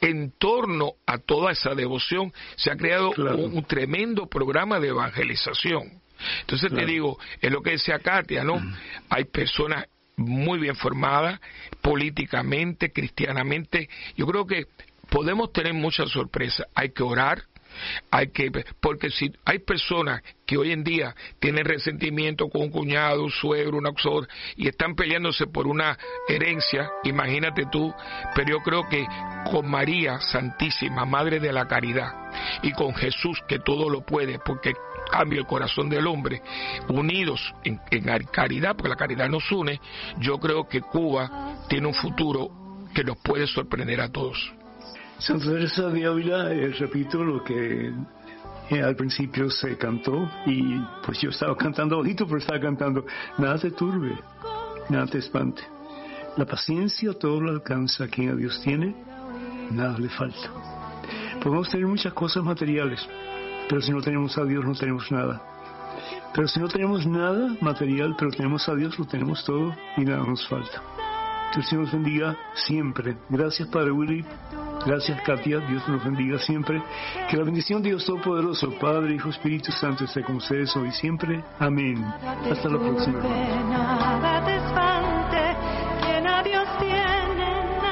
en torno a toda esa devoción se ha creado un tremendo programa de evangelización. Entonces te digo, es lo que decía Katia, ¿no? Hay personas muy bien formadas, políticamente, cristianamente. Yo creo que podemos tener muchas sorpresas. Hay que orar, porque si hay personas que hoy en día tienen resentimiento con un cuñado, un suegro, una suegra, y están peleándose por una herencia, imagínate tú. Pero yo creo que con María Santísima, Madre de la Caridad, y con Jesús, que todo lo puede, porque cambia el corazón del hombre, unidos en caridad, porque la caridad nos une, yo creo que Cuba tiene un futuro que nos puede sorprender a todos. Santa Teresa de Ávila, repito lo que al principio se cantó, y pues yo estaba cantando bajito, pero estaba cantando: nada te turbe, nada te espante. La paciencia todo lo alcanza, quien a Dios tiene, nada le falta. Podemos tener muchas cosas materiales, pero si no tenemos a Dios no tenemos nada. Pero si no tenemos nada material, pero tenemos a Dios, lo tenemos todo y nada nos falta. Que el Señor nos bendiga siempre. Gracias, Padre Willy. Gracias, Katia. Dios nos bendiga siempre. Que la bendición de Dios Todopoderoso, Padre, Hijo, Espíritu Santo, esté con ustedes hoy y siempre. Amén. Hasta la próxima. Nada te espante, quien a Dios tiene.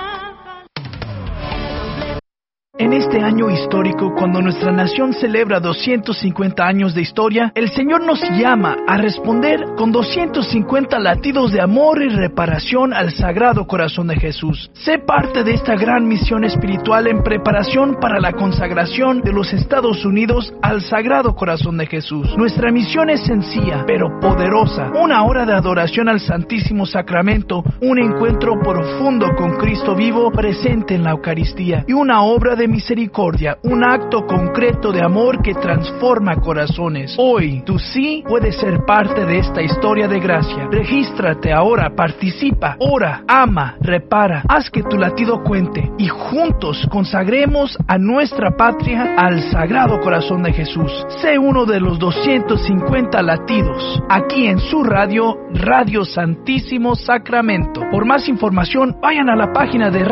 En este año histórico, cuando nuestra nación celebra 250 años de historia, el Señor nos llama a responder con 250 latidos de amor y reparación al Sagrado Corazón de Jesús. Sé parte de esta gran misión espiritual en preparación para la consagración de los Estados Unidos al Sagrado Corazón de Jesús. Nuestra misión es sencilla, pero poderosa. Una hora de adoración al Santísimo Sacramento, un encuentro profundo con Cristo vivo presente en la Eucaristía y una obra de misericordia, un acto concreto de amor que transforma corazones. Hoy, tú sí puedes ser parte de esta historia de gracia. Regístrate ahora, participa, ora, ama, repara, haz que tu latido cuente y juntos consagremos a nuestra patria al Sagrado Corazón de Jesús. Sé uno de los 250 latidos, aquí en su radio, Radio Santísimo Sacramento. Por más información, vayan a la página de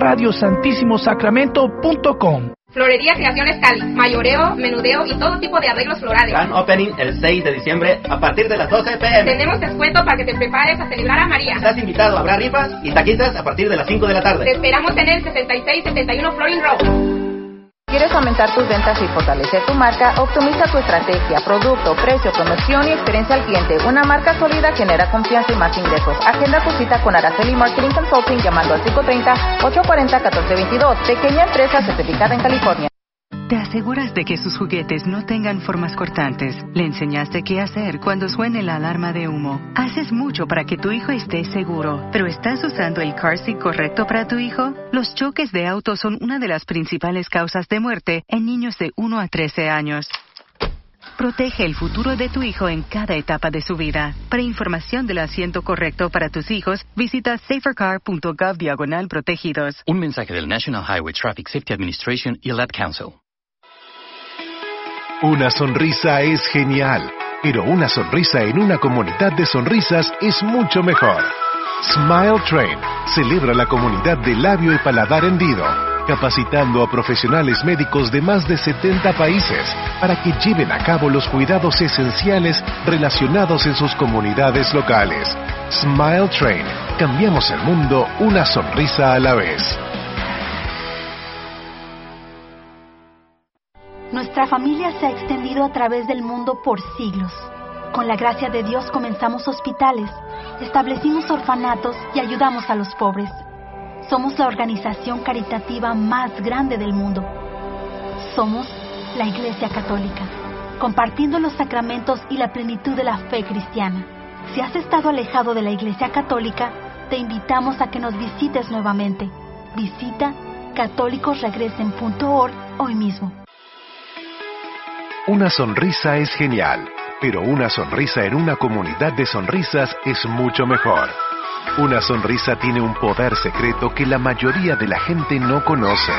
radiosantissimosacramento.com. Florería Creaciones Cali, mayoreo, menudeo y todo tipo de arreglos florales. Gran opening el 6 de diciembre a partir de las 12 p.m. Tenemos descuento para que te prepares a celebrar a María. Estás invitado, habrá rifas y taquitas a partir de las 5 de la tarde. Te esperamos en el 6671 Florin Road. ¿Quieres aumentar tus ventas y fortalecer tu marca? Optimiza tu estrategia, producto, precio, promoción y experiencia al cliente. Una marca sólida genera confianza y más ingresos. Agenda tu cita con Araceli Marketing Consulting llamando al 530-840-1422. Pequeña empresa certificada en California. Te aseguras de que sus juguetes no tengan formas cortantes. Le enseñaste qué hacer cuando suene la alarma de humo. Haces mucho para que tu hijo esté seguro, pero ¿estás usando el car seat correcto para tu hijo? Los choques de auto son una de las principales causas de muerte en niños de 1 a 13 años. Protege el futuro de tu hijo en cada etapa de su vida. Para información del asiento correcto para tus hijos, visita safercar.gov/protegidos. Un mensaje del National Highway Traffic Safety Administration y el Ad Council. Una sonrisa es genial, pero una sonrisa en una comunidad de sonrisas es mucho mejor. Smile Train celebra la comunidad de labio y paladar hendido, capacitando a profesionales médicos de más de 70 países para que lleven a cabo los cuidados esenciales relacionados en sus comunidades locales. Smile Train, cambiamos el mundo una sonrisa a la vez. Nuestra familia se ha extendido a través del mundo por siglos. Con la gracia de Dios comenzamos hospitales, establecimos orfanatos y ayudamos a los pobres. Somos la organización caritativa más grande del mundo. Somos la Iglesia Católica, compartiendo los sacramentos y la plenitud de la fe cristiana. Si has estado alejado de la Iglesia Católica, te invitamos a que nos visites nuevamente. Visita católicosregresen.org hoy mismo. Una sonrisa es genial, pero una sonrisa en una comunidad de sonrisas es mucho mejor. Una sonrisa tiene un poder secreto que la mayoría de la gente no conoce.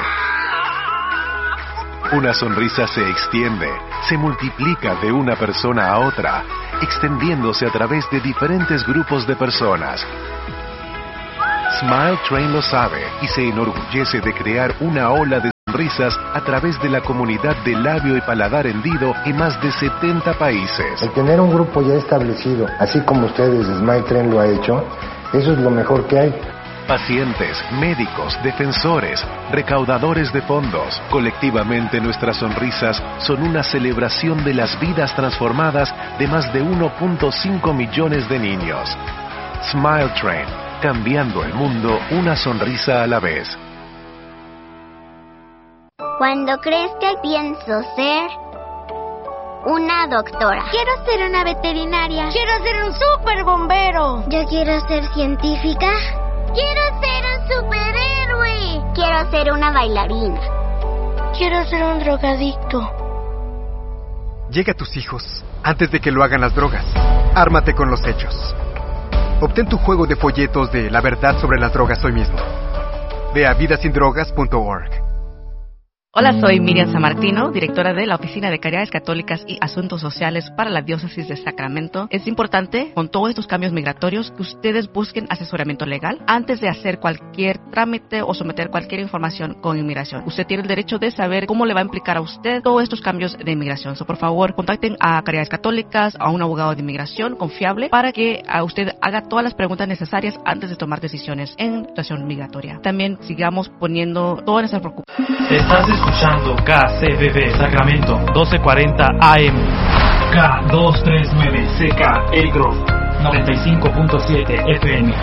Una sonrisa se extiende, se multiplica de una persona a otra, extendiéndose a través de diferentes grupos de personas. Smile Train lo sabe y se enorgullece de crear una ola de sonrisas a través de la comunidad de labio y paladar hendido en más de 70 países. El tener un grupo ya establecido, así como ustedes, Smile Train lo ha hecho, eso es lo mejor que hay. Pacientes, médicos, defensores, recaudadores de fondos. Colectivamente nuestras sonrisas son una celebración de las vidas transformadas de más de 1.5 millones de niños. Smile Train, cambiando el mundo una sonrisa a la vez. Cuando crezca pienso ser una doctora. Quiero ser una veterinaria. Quiero ser un super bombero. Yo quiero ser científica. Quiero ser un superhéroe. Quiero ser una bailarina. Quiero ser un drogadicto. Llega a tus hijos antes de que lo hagan las drogas. Ármate con los hechos. Obtén tu juego de folletos de La verdad sobre las drogas hoy mismo. Ve a vidasindrogas.org. Hola, soy Miriam Sammartino, directora de la Oficina de Caridades Católicas y Asuntos Sociales para la Diócesis de Sacramento. Es importante, con todos estos cambios migratorios, que ustedes busquen asesoramiento legal antes de hacer cualquier trámite o someter cualquier información con inmigración. Usted tiene el derecho de saber cómo le va a implicar a usted todos estos cambios de inmigración. Por favor, contacten a Caridades Católicas, a un abogado de inmigración confiable, para que usted haga todas las preguntas necesarias antes de tomar decisiones en situación migratoria. También sigamos poniendo todas nuestras preocupaciones. Estás escuchando KCBB Sacramento 1240 AM, K239CK El Grove 95.7 FM,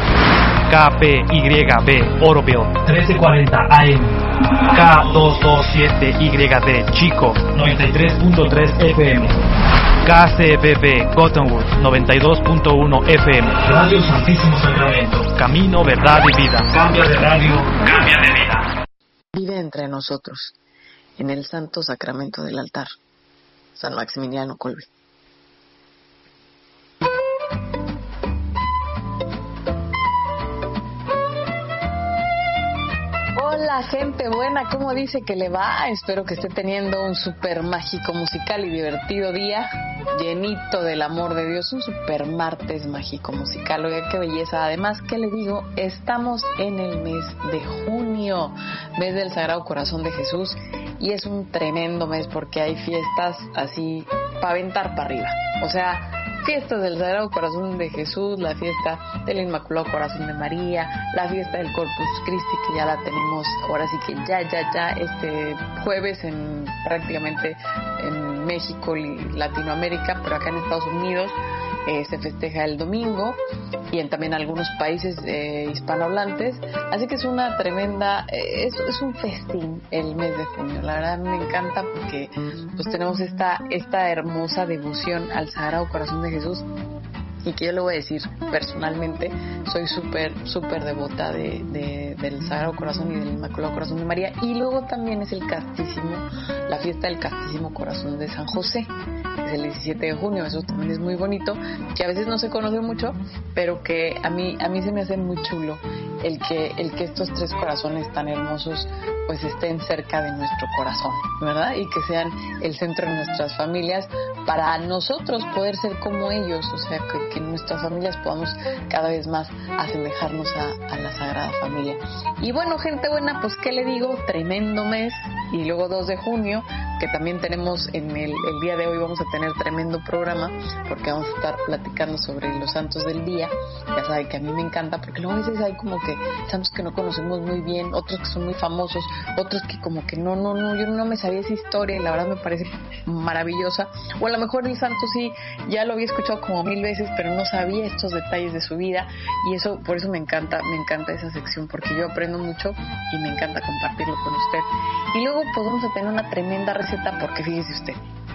KPYB Oroville 1340 AM, K227YD Chico 93.3 FM, KCBB Cottonwood 92.1 FM, Radio Santísimo Sacramento, Camino, Verdad y Vida. Cambia de radio, cambia de vida. Vive entre nosotros, en el santo sacramento del altar. San Maximiliano Kolbe. Hola, gente buena, ¿cómo dice que le va? Espero que esté teniendo un súper mágico, musical y divertido día, llenito del amor de Dios, un súper martes mágico musical. Oiga, qué belleza. Además, ¿qué le digo? Estamos en el mes de junio, mes del Sagrado Corazón de Jesús, y es un tremendo mes porque hay fiestas así para aventar para arriba. O sea, fiestas del Sagrado Corazón de Jesús, la fiesta del Inmaculado Corazón de María, la fiesta del Corpus Christi, que ya la tenemos ahora sí que ya este jueves prácticamente en México y Latinoamérica, pero acá en Estados Unidos se festeja el domingo, y en también algunos países hispanohablantes. Así que es una tremenda, es un festín el mes de junio. La verdad me encanta porque pues tenemos esta hermosa devoción al Sagrado Corazón de Jesús, y que yo le voy a decir personalmente, soy súper devota del Sagrado Corazón y del Inmaculado Corazón de María. Y luego también es la fiesta del Castísimo Corazón de San José, que es el 17 de junio. Eso también es muy bonito, que a veces no se conoce mucho, pero que a mí se me hace muy chulo el que estos tres corazones tan hermosos pues estén cerca de nuestro corazón, ¿verdad? Y que sean el centro de nuestras familias, para nosotros poder ser como ellos. O sea, que nuestras familias podamos cada vez más asemejarnos a la Sagrada Familia. Y bueno, gente buena, pues qué le digo, tremendo mes. Y luego 2 de junio, que también tenemos el día de hoy, vamos a tener tremendo programa, porque vamos a estar platicando sobre los santos del día. Ya saben que a mí me encanta, porque luego a veces hay como que santos que no conocemos muy bien, otros que son muy famosos, otros que como que no, yo no me sabía esa historia, y la verdad me parece maravillosa. O a lo mejor el santo sí, ya lo había escuchado como 1000 veces, pero no sabía estos detalles de su vida, y por eso me encanta esa sección, porque yo aprendo mucho y me encanta compartirlo con usted. Y luego pues vamos a tener una tremenda receta, porque fíjese usted,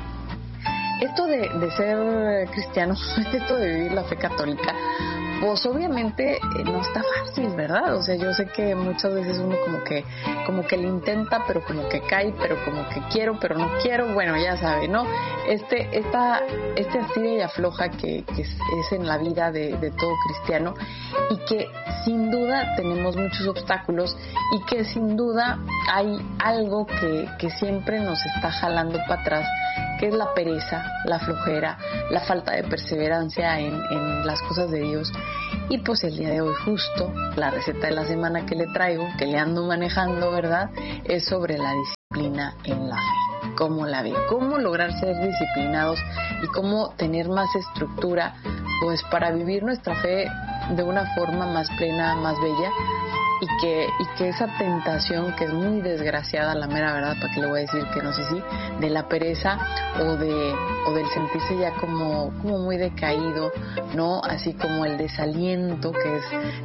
esto de ser cristiano, esto de vivir la fe católica, pues obviamente no está fácil, ¿verdad? O sea, yo sé que muchas veces uno como que le intenta, pero como que cae, pero como que quiero, pero no quiero. Bueno, ya sabe, ¿no? Este estira y afloja que es en la vida de todo cristiano, y que sin duda tenemos muchos obstáculos, y que sin duda hay algo que siempre nos está jalando para atrás, que es la pereza, la flojera, la falta de perseverancia en las cosas de Dios. Y pues el día de hoy, justo la receta de la semana que le traigo, que le ando manejando, ¿verdad?, es sobre la disciplina. disciplina en la fe. ¿Cómo la ve? ¿Cómo lograr ser disciplinados y cómo tener más estructura pues para vivir nuestra fe de una forma más plena, más bella? Y que esa tentación que es muy desgraciada, la mera verdad, ¿para qué le voy a decir que no sé si? De la pereza o del sentirse ya como muy decaído, ¿no? Así como el desaliento, que es,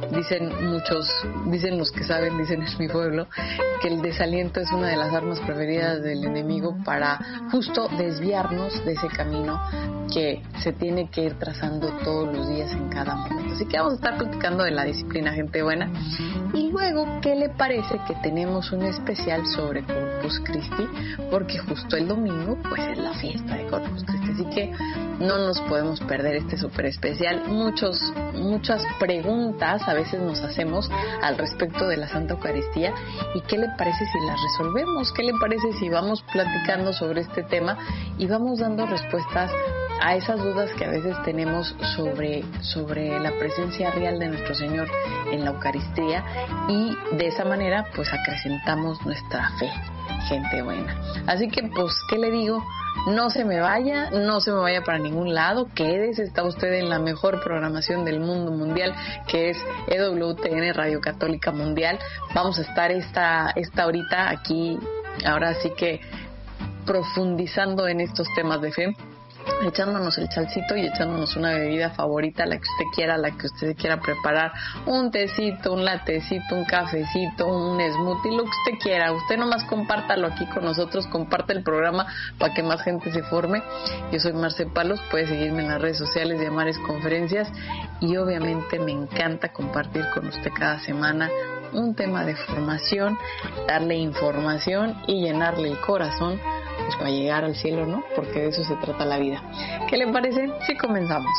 dicen los que saben, dicen en mi pueblo, que el desaliento es una de las armas preferidas del enemigo para justo desviarnos de ese camino que se tiene que ir trazando todos los días en cada momento. Así que vamos a estar platicando de la disciplina, gente buena. Y luego, ¿qué le parece que tenemos un especial sobre Corpus Christi? Porque justo el domingo, pues es la fiesta de Corpus Christi, así que no nos podemos perder este súper especial. Muchas preguntas a veces nos hacemos al respecto de la Santa Eucaristía. ¿Y qué le parece si las resolvemos? ¿Qué le parece si vamos platicando sobre este tema y vamos dando respuestas a esas dudas que a veces tenemos sobre la presencia real de nuestro Señor en la Eucaristía, y de esa manera pues acrecentamos nuestra fe, gente buena? Así que pues, ¿qué le digo? No se me vaya para ningún lado, quédese, está usted en la mejor programación del mundo mundial, que es EWTN, Radio Católica Mundial. Vamos a estar esta horita aquí, ahora sí que profundizando en estos temas de fe, echándonos el chalcito y echándonos una bebida favorita, la que usted quiera, la que usted quiera preparar, un tecito, un latecito, un cafecito, un smoothie, lo que usted quiera. Usted nomás compártalo aquí con nosotros, comparte el programa para que más gente se forme. Yo soy Marce Palos, puede seguirme en las redes sociales de Amares Conferencias, y obviamente me encanta compartir con usted cada semana un tema de formación, darle información y llenarle el corazón pues para llegar al cielo, ¿no? Porque de eso se trata la vida. ¿Qué le parece? Sí, comenzamos.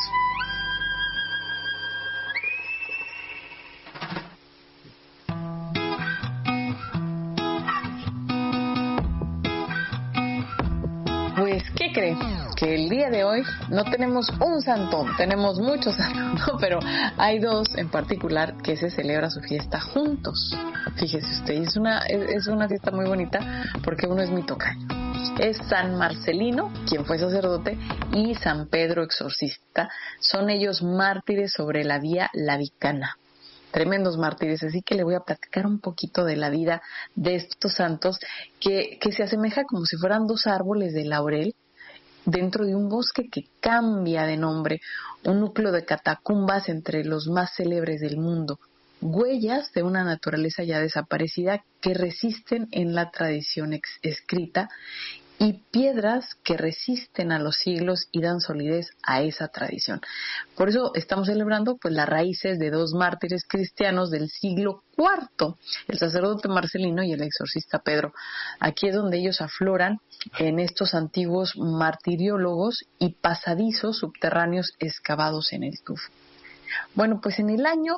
Pues, ¿qué cree? Que el día de hoy no tenemos un santón, tenemos muchos santos, ¿no? Pero hay dos en particular que se celebra su fiesta juntos. Fíjese usted, es una fiesta muy bonita porque uno es mi tocayo. Es San Marcelino, quien fue sacerdote, y San Pedro Exorcista. Son ellos mártires sobre la Vía Lavikana. Tremendos mártires, así que le voy a platicar un poquito de la vida de estos santos que se asemeja como si fueran dos árboles de laurel dentro de un bosque que cambia de nombre, un núcleo de catacumbas entre los más célebres del mundo, huellas de una naturaleza ya desaparecida que resisten en la tradición escrita, y piedras que resisten a los siglos y dan solidez a esa tradición. Por eso estamos celebrando pues las raíces de dos mártires cristianos del siglo IV, el sacerdote Marcelino y el exorcista Pedro. Aquí es donde ellos afloran en estos antiguos martiriólogos y pasadizos subterráneos excavados en el tufo. Bueno, pues en el año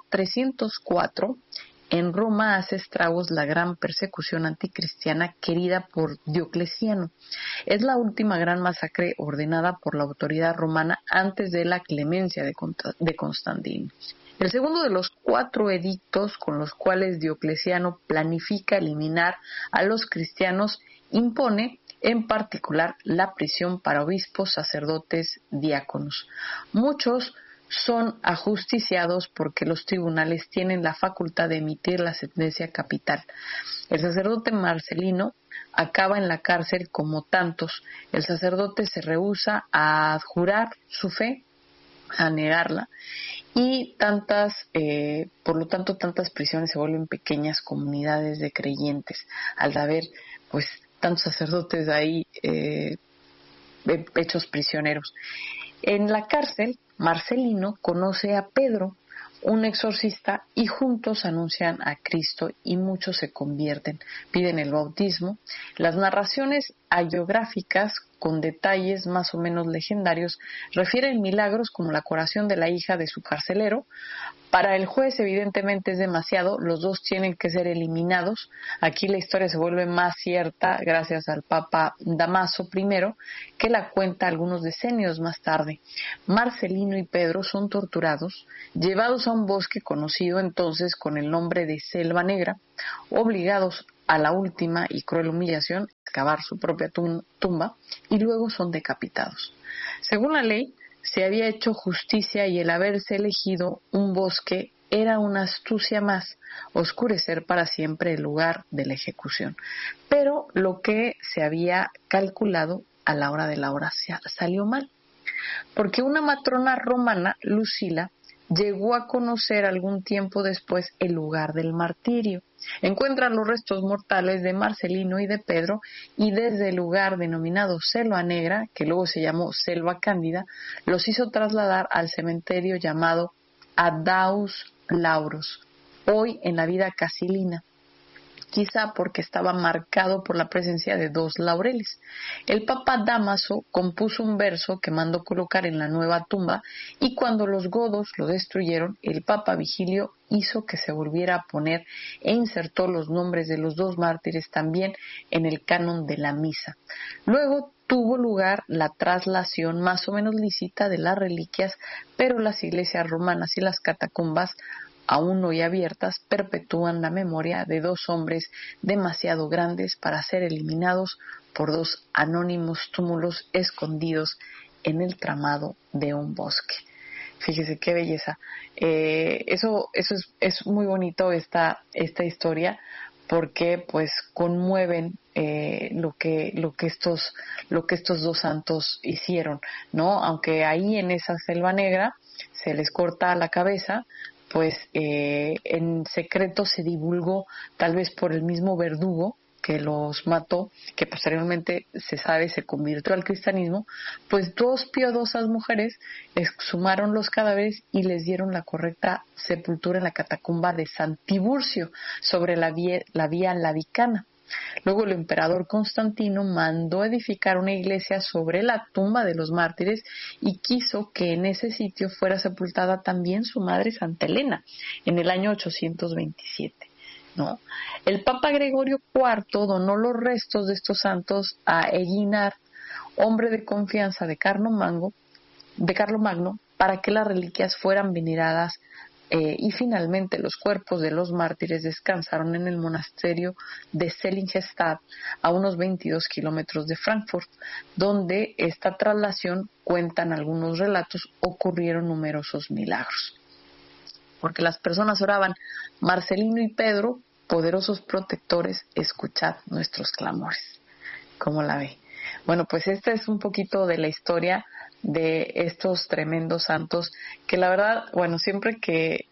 304 en Roma hace estragos la gran persecución anticristiana querida por Diocleciano. Es la última gran masacre ordenada por la autoridad romana antes de la clemencia de Constantino. El segundo de los 4 edictos con los cuales Diocleciano planifica eliminar a los cristianos impone en particular la prisión para obispos, sacerdotes, diáconos. Muchos son ajusticiados porque los tribunales tienen la facultad de emitir la sentencia capital. El sacerdote Marcelino acaba en la cárcel como tantos. El sacerdote se rehúsa a jurar su fe, a negarla, y por lo tanto tantas prisiones se vuelven pequeñas comunidades de creyentes al haber pues tantos sacerdotes ahí hechos prisioneros. En la cárcel, Marcelino conoce a Pedro, un exorcista, y juntos anuncian a Cristo y muchos se convierten, piden el bautismo. Las narraciones hagiográficas con detalles más o menos legendarios refieren milagros como la curación de la hija de su carcelero. Para el juez evidentemente es demasiado, los dos tienen que ser eliminados. Aquí la historia se vuelve más cierta gracias al Papa Damaso I, que la cuenta algunos decenios más tarde. Marcelino y Pedro son torturados, llevados a un bosque conocido entonces con el nombre de Selva Negra, obligados a la última y cruel humillación, excavar su propia tumba, y luego son decapitados. Según la ley, se había hecho justicia y el haberse elegido un bosque era una astucia más, oscurecer para siempre el lugar de la ejecución. Pero lo que se había calculado a la hora de la hora salió mal, porque una matrona romana, Lucila, llegó a conocer algún tiempo después el lugar del martirio. Encuentra los restos mortales de Marcelino y de Pedro y desde el lugar denominado Selva Negra, que luego se llamó Selva Cándida, los hizo trasladar al cementerio llamado Adaus Lauros, hoy en la vida Casilina, quizá porque estaba marcado por la presencia de 2 laureles. El Papa Dámaso compuso un verso que mandó colocar en la nueva tumba y cuando los godos lo destruyeron, el Papa Vigilio hizo que se volviera a poner e insertó los nombres de los 2 mártires también en el canon de la misa. Luego tuvo lugar la traslación más o menos lícita de las reliquias, pero las iglesias romanas y las catacumbas aún hoy abiertas, perpetúan la memoria de 2 hombres demasiado grandes para ser eliminados por 2 anónimos túmulos escondidos en el tramado de un bosque. Fíjese qué belleza. Eso es muy bonito esta historia, porque pues conmueven lo que estos 2 santos hicieron, ¿no? Aunque ahí en esa Selva Negra se les corta la cabeza, pues en secreto se divulgó, tal vez por el mismo verdugo que los mató, que posteriormente se sabe se convirtió al cristianismo, pues 2 piadosas mujeres exhumaron los cadáveres y les dieron la correcta sepultura en la catacumba de San Tiburcio, sobre la vía Ladicana. Luego el emperador Constantino mandó edificar una iglesia sobre la tumba de los mártires y quiso que en ese sitio fuera sepultada también su madre Santa Elena en el año 827. ¿No? El Papa Gregorio IV donó los restos de estos santos a Eguinar, hombre de confianza de Carlomagno, para que las reliquias fueran veneradas y finalmente los cuerpos de los mártires descansaron en el monasterio de Seligenstadt, a unos 22 kilómetros de Frankfurt, donde esta traslación, cuentan algunos relatos, ocurrieron numerosos milagros. Porque las personas oraban: Marcelino y Pedro, poderosos protectores, escuchad nuestros clamores. ¿Cómo la ve? Bueno, pues esta es un poquito de la historia de estos tremendos santos, que la verdad, bueno, siempre que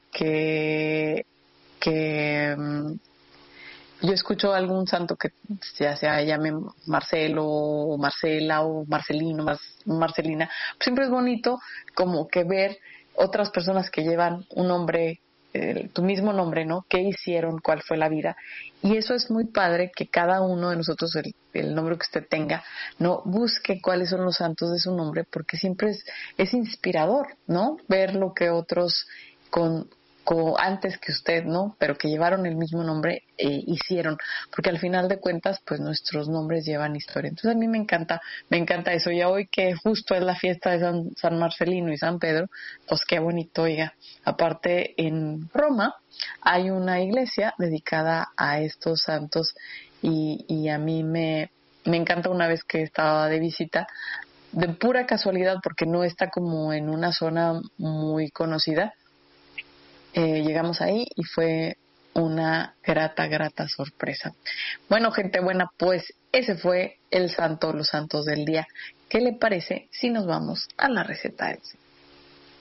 yo escucho a algún santo que ya sea llame Marcelo o Marcela o Marcelino, Marcelina, pues siempre es bonito como que ver otras personas que llevan un nombre, tu mismo nombre, ¿no? ¿Qué hicieron? ¿Cuál fue la vida? Y eso es muy padre, que cada uno de nosotros, el nombre que usted tenga, ¿no? Busque cuáles son los santos de su nombre, porque siempre es inspirador, ¿no? Ver lo que otros antes que usted, ¿no? Pero que llevaron el mismo nombre, hicieron, porque al final de cuentas, pues nuestros nombres llevan historia. Entonces a mí me encanta eso. Y hoy que justo es la fiesta de San Marcelino y San Pedro, pues qué bonito, oiga. Aparte, en Roma hay una iglesia dedicada a estos santos y a mí me encanta. Una vez que estaba de visita, de pura casualidad, porque no está como en una zona muy conocida, llegamos ahí y fue una grata sorpresa. Bueno, gente buena, pues ese fue los santos del día. ¿Qué le parece si nos vamos a la receta del día?